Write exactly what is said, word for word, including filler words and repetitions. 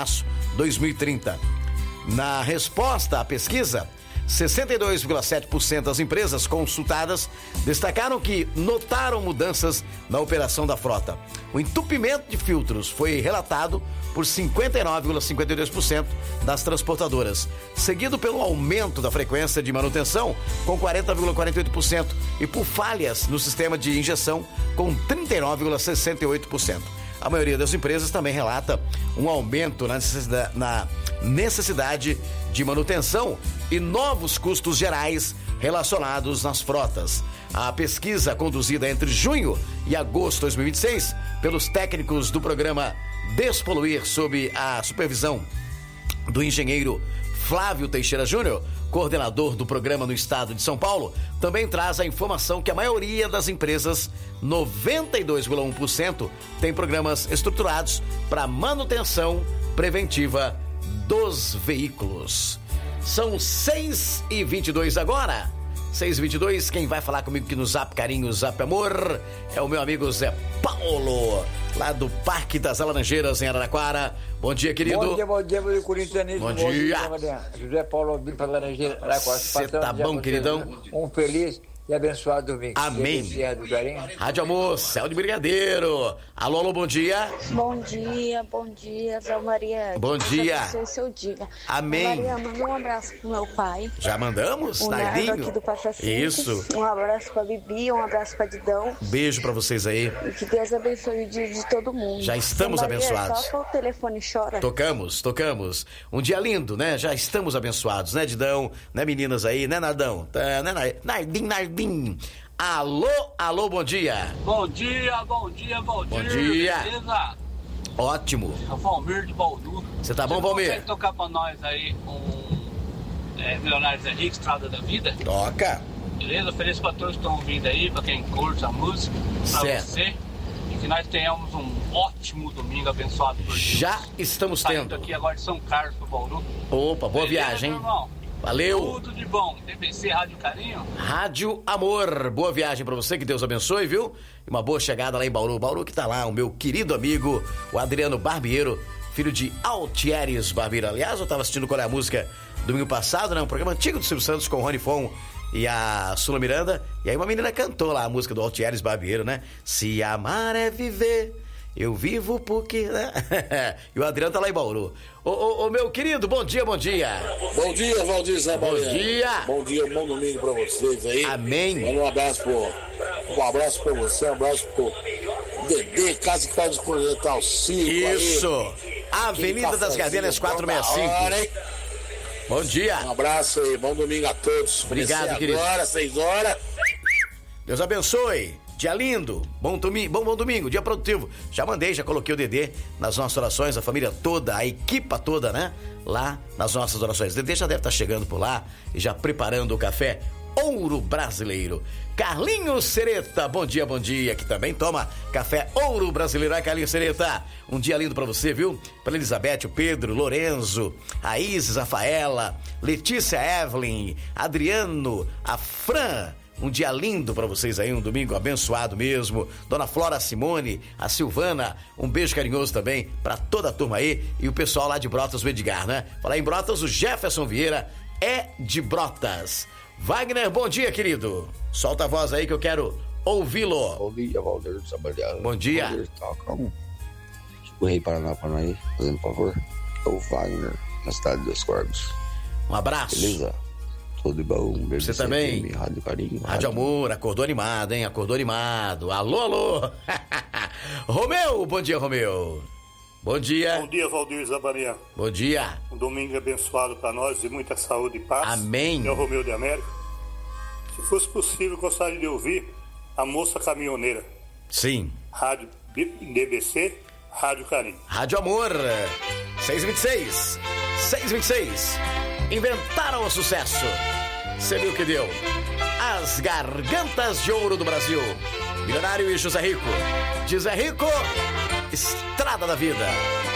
março de dois mil e trinta. Na resposta à pesquisa, sessenta e dois vírgula sete por cento das empresas consultadas destacaram que notaram mudanças na operação da frota. O entupimento de filtros foi relatado por cinquenta e nove vírgula cinquenta e dois por cento das transportadoras, seguido pelo aumento da frequência de manutenção, com quarenta vírgula quarenta e oito por cento, e por falhas no sistema de injeção, com trinta e nove vírgula sessenta e oito por cento. A maioria das empresas também relata um aumento na necessidade, na necessidade de manutenção e novos custos gerais relacionados nas frotas. A pesquisa, conduzida entre junho e agosto de dois mil e vinte e seis pelos técnicos do programa Despoluir, sob a supervisão do engenheiro Flávio Teixeira Júnior, coordenador do programa no estado de São Paulo, também traz a informação que a maioria das empresas, noventa e dois vírgula um por cento, tem programas estruturados para manutenção preventiva dos veículos. São seis e vinte e dois agora. seis e vinte e dois, quem vai falar comigo aqui no Zap Carinho, Zap Amor, é o meu amigo Zé Paulo, lá do Parque das Laranjeiras, em Araraquara. Bom dia, querido. Bom dia, bom dia, meu Corinthians. Bom, bom dia. dia. José Paulo Albino para Laranjeira, Araraquara. Você tá bom, queridão? Um feliz e abençoado domingo. Amém. Do Rádio Amor, Céu de Brigadeiro. Alô, alô, bom dia. Bom dia, bom dia, Zé Maria. Bom dia. Que seu dia. Amém. Maria, manda um abraço pro meu pai. Já mandamos? O Nardo aqui do Passa Simples. Isso. Um abraço pra Bibi, um abraço pra Didão. Beijo pra vocês aí. E que Deus abençoe o dia de todo mundo. Já estamos Maria, abençoados. Só o telefone chora. Tocamos, tocamos. Um dia lindo, né? Já estamos abençoados, né, Didão? Né, meninas aí? Né, Nardão? Tá, né, Nardim, Nardim. Alô, alô, bom dia. Bom dia, bom dia, bom, bom dia. Bom dia. Beleza? Ótimo. É o Valmir de Bauru. Você tá bom, Valmir? Você consegue tocar pra nós aí um é, Milionários Henrique, Estrada da Vida? Toca. Beleza? Ofereço pra todos que estão ouvindo aí, pra quem curte a música, pra certo. você. E que nós tenhamos um ótimo domingo abençoado por Deus. Já estamos Saindo tendo. aqui agora de São Carlos pro Bauru. Opa, boa Beleza, viagem, hein? Irmão? Valeu. Tudo de bom. D B C Rádio Carinho. Rádio Amor. Boa viagem pra você, que Deus abençoe, viu? E uma boa chegada lá em Bauru. Bauru que tá lá, o meu querido amigo, o Adriano Barbeiro, filho de Altieres Barbeiro. Aliás, eu tava assistindo Qual é a Música domingo passado, né? Um programa antigo do Silvio Santos com o Rony Fon e a Sula Miranda. E aí uma menina cantou lá a música do Altieres Barbeiro, né? Se amar é viver, eu vivo porque... né? E o Adriano tá lá em Bauru. Ô, ô, ô, meu querido, bom dia, bom dia. Bom dia, Valdir Zabalé. Bom dia. Bom dia, bom domingo pra vocês aí. Amém. Manda um abraço pro... Um abraço pra você, um abraço pro Dedê, Casa que faz o projeto Circo. Isso. Aí. Avenida das Gardenas quatrocentos e sessenta e cinco. Hora, bom dia. Um abraço aí, bom domingo a todos. Obrigado, Comecei querido. Agora, seis horas. Deus abençoe. Dia lindo, bom domingo, bom, bom domingo, dia produtivo. Já mandei, já coloquei o Dedê nas nossas orações, a família toda, a equipa toda, né? Lá nas nossas orações. Dedê já deve estar chegando por lá e já preparando o café Ouro Brasileiro. Carlinhos Sereta, bom dia, bom dia, que também toma café Ouro Brasileiro. Ai, Carlinhos Sereta, um dia lindo pra você, viu? Pra Elizabeth, o Pedro, Lorenzo, a Isis, a Rafaela, Letícia, Evelyn, Adriano, a Fran. Um dia lindo pra vocês aí, um domingo abençoado mesmo. Dona Flora Simone, a Silvana, um beijo carinhoso também pra toda a turma aí e o pessoal lá de Brotas do Edgar, né? Falar em Brotas, o Jefferson Vieira é de Brotas. Wagner, bom dia, querido. Solta a voz aí que eu quero ouvi-lo. Bom dia, Valdir Zabalé. Bom dia. Valdir, toca um Chico Rei Paraná pra nós, fazendo favor. É o Wagner, na cidade dos Corvos. Um abraço. Beleza? Tudo de bom. Um beijo. Você também. Rádio Carinho. Rádio, Rádio Amor, acordou animado, hein? Acordou animado. Alô, alô. Romeu, bom dia, Romeu. Bom dia. Bom dia, Valdir Zabaria. Bom dia. Um domingo abençoado para nós e muita saúde e paz. Amém. É o Romeu de América. Se fosse possível, gostaria de ouvir a Moça Caminhoneira. Sim. Rádio D B C, Rádio Carinho. Rádio Amor, seis e vinte e seis. seis e vinte e seis. Inventaram o sucesso. Você viu o que deu? As Gargantas de Ouro do Brasil. Milionário e José Rico. José Rico, Estrada da Vida.